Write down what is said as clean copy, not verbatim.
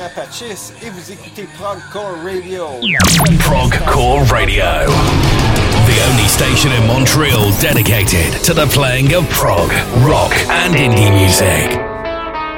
Pachis et vous écoutez Progcore Radio. Progcore Radio, the only station in Montreal dedicated to the playing of prog, rock and indie music.